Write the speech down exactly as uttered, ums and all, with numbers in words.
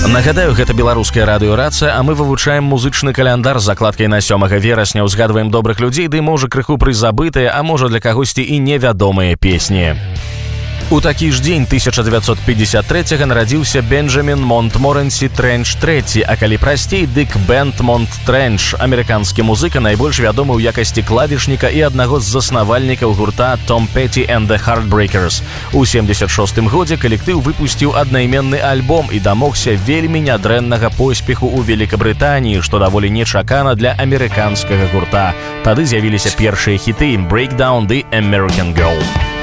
Нагадаю, гэта беларуская радыёрацыя, а мы вывучаем музычны каляндар з закладкай на сёмага верасня, узгадваем добрых людзей, ды можа крыху прызабытыя, а можа для кагосьці і невядомыя песні. У такі ж дзень тысяча дзевяцьсот пятьдесят третьего нарадзіўся Бенджамін Монтморэнсі Трэнч трэці, а калі прасцей, дык Бент Монт Трэнч, амерыканскі музыка, найбольш вядомы ў якасці клавішніка і аднаго з заснавальнікаў гурта Tom Petty and the Heartbreakers. У семьдесят шостым годзе калектыў выпусціў аднайменны альбом і дамогся вельмі нядрэннага поспеху ў Великабрытаніі, што даволі нечакана для амерыканскага гурта. Тады з'явіліся першыя хіты «Breakdown» ды «American Girl».